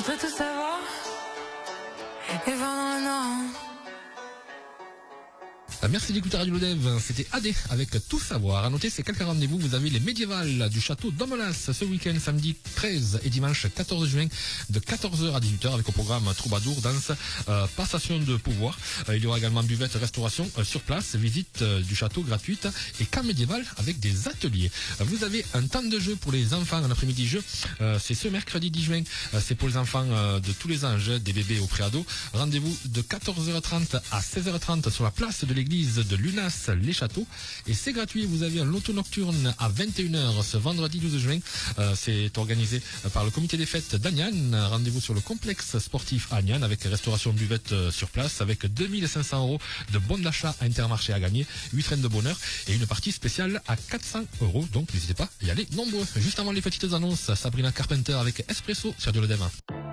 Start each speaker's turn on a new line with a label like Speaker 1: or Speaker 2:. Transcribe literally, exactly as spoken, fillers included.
Speaker 1: voudrais tout savoir et voir dans le noir.
Speaker 2: Merci d'écouter Radio Lodev, c'était A D avec Tout Savoir. À noter, c'est quelques rendez-vous. Vous avez les médiévales du château d'Omelas ce week-end, samedi treize et dimanche quatorze juin, de quatorze heures à dix-huit heures, avec au programme Troubadour, danse, euh, passation de pouvoir. Euh, il y aura également buvette, restauration euh, sur place, visite euh, du château gratuite et camp médiéval avec des ateliers. Euh, vous avez un temps de jeu pour les enfants, un après-midi jeu. Euh, c'est ce mercredi dix juin. Euh, c'est pour les enfants euh, de tous les âges, des bébés au préado. Rendez-vous de quatorze heures trente à seize heures trente sur la place de l'église de Lunas les Châteaux, et c'est gratuit. Vous avez un loto nocturne à vingt et une heures ce vendredi douze juin. Euh, c'est organisé par le comité des fêtes d'Agnan. Rendez-vous sur le complexe sportif Agnan avec restauration buvette euh, sur place, avec deux mille cinq cents euros de bons d'achat à Intermarché à gagner, huit trains de bonheur et une partie spéciale à quatre cents euros. Donc n'hésitez pas à y aller nombreux. Juste avant les petites annonces, Sabrina Carpenter avec Espresso sur Radio Le Dev.